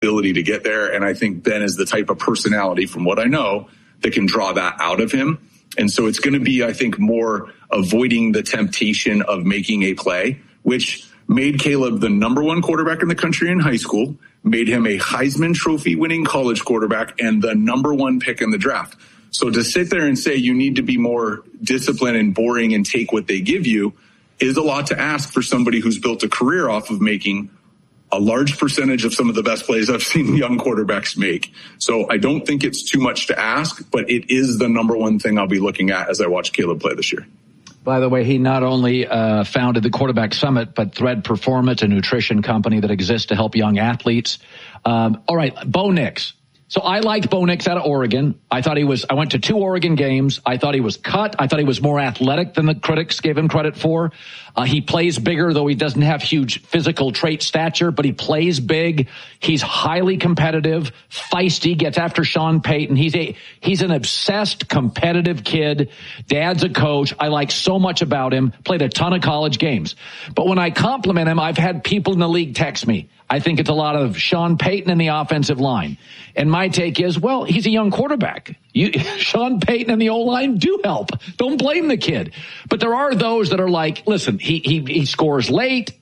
ability to get there. And I think Ben is the type of personality, from what I know, that can draw that out of him. And so it's going to be, I think, more avoiding the temptation of making a play, which made Caleb the number one quarterback in the country in high school, made him a Heisman Trophy winning college quarterback, and the number one pick in the draft. So to sit there and say you need to be more disciplined and boring and take what they give you is a lot to ask for somebody who's built a career off of making a large percentage of some of the best plays I've seen young quarterbacks make. So I don't think it's too much to ask, but it is the number one thing I'll be looking at as I watch Caleb play this year. By the way, he not only founded the Quarterback Summit, but Thread Performance, a nutrition company that exists to help young athletes. All right, Bo Nix. So I liked Bo Nix out of Oregon. I went to 2 Oregon games. I thought he was cut. I thought he was more athletic than the critics gave him credit for. He plays bigger, though he doesn't have huge physical trait stature, but he plays big. He's highly competitive, feisty, gets after Sean Payton. He's an obsessed, competitive kid. Dad's a coach. I like so much about him. Played a ton of college games. But when I compliment him, I've had people in the league text me. I think it's a lot of Sean Payton in the offensive line. And my take is, well, he's a young quarterback. Sean Payton and the O-line do help. Don't blame the kid. But there are those that are like, listen, he scores late,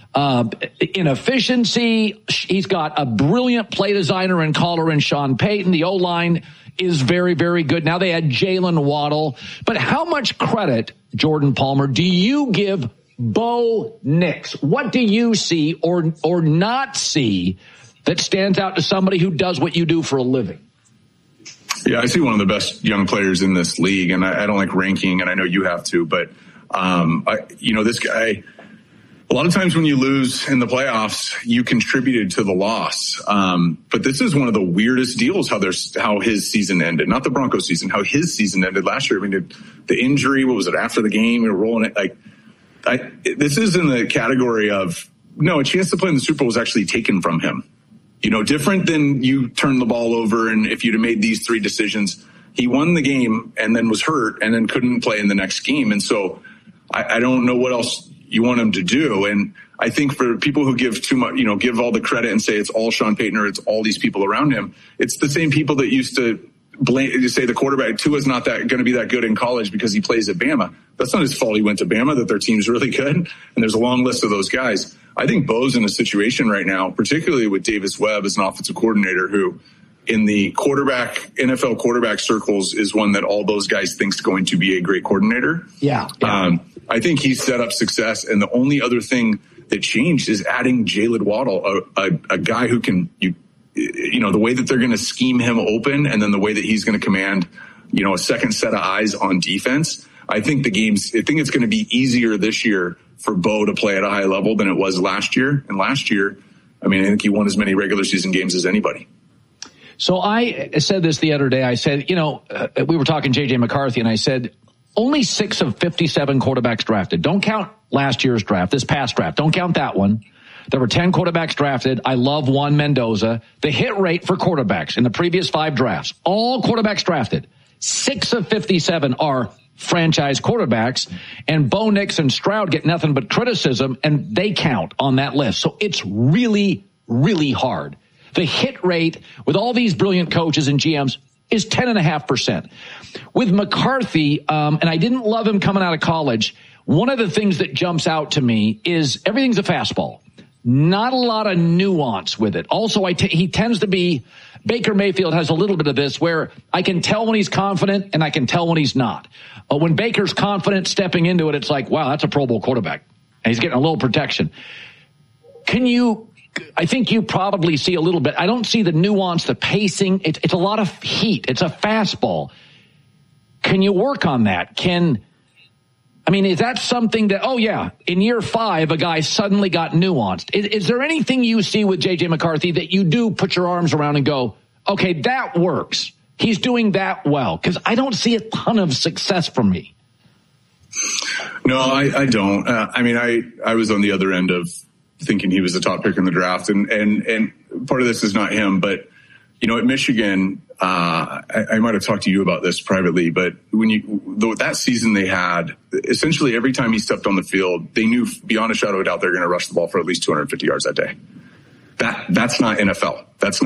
inefficiency. He's got a brilliant play designer and caller in Sean Payton. The O-line is very, very good. Now they had Jalen Waddle. But how much credit, Jordan Palmer, do you give Bo Nix? What do you see or not see that stands out to somebody who does what you do for a living? Yeah, I see one of the best young players in this league, and I don't like ranking, and I know you have to, but this guy, a lot of times when you lose in the playoffs, you contributed to the loss. But this is one of the weirdest deals, how his season ended, not the Broncos season, how his season ended last year. I mean, the injury, what was it, after the game, we were rolling it, this is in the category of, no, a chance to play in the Super Bowl was actually taken from him. Different than you turn the ball over, and if you'd have made these 3 decisions, he won the game and then was hurt and then couldn't play in the next game. And so I don't know what else you want him to do. And I think for people who give too much, give all the credit and say it's all Sean Payton or it's all these people around him, it's the same people that used to say the quarterback Tua's not that going to be that good in college because he plays at Bama. That's not his fault. He went to Bama, that their team's really good. And there's a long list of those guys. I think Bo's in a situation right now, particularly with Davis Webb as an offensive coordinator, who in the NFL quarterback circles is one that all those guys think's going to be a great coordinator. Yeah. I think he's set up success. And the only other thing that changed is adding Jalen Waddle, a guy who can, the way that they're going to scheme him open, and then the way that he's going to command, a second set of eyes on defense. I think it's going to be easier this year for Bo to play at a high level than it was last year. And last year, I think he won as many regular season games as anybody. So I said this the other day. I said, we were talking J.J. McCarthy, and I said, only 6 of 57 quarterbacks drafted. Don't count last year's draft, this past draft. Don't count that one. There were 10 quarterbacks drafted. I love Juan Mendoza. The hit rate for quarterbacks in the previous 5 drafts, all quarterbacks drafted, 6 of 57 are franchise quarterbacks, and Bo Nix and Stroud get nothing but criticism, and they count on that list. So it's really, really hard. The hit rate with all these brilliant coaches and GMs is 10.5%. With McCarthy, and I didn't love him coming out of college, one of the things that jumps out to me is everything's a fastball. Not a lot of nuance with it. Also, he tends to be, Baker Mayfield has a little bit of this where I can tell when he's confident and I can tell when he's not. When Baker's confident stepping into it, it's like, wow, that's a Pro Bowl quarterback. And he's getting a little protection. I think you probably see a little bit. I don't see the nuance, the pacing. It's a lot of heat. It's a fastball. Can you work on that? Is that something that, in year 5, a guy suddenly got nuanced? Is there anything you see with J.J. McCarthy that you do put your arms around and go, okay, that works. He's doing that well? Because I don't see a ton of success from me. No, I don't. I was on the other end of thinking he was the top pick in the draft. And part of this is not him, but, at Michigan, I might have talked to you about this privately, but that season they had, essentially every time he stepped on the field, they knew beyond a shadow of a doubt they're going to rush the ball for at least 250 yards that day. That's not NFL. That's not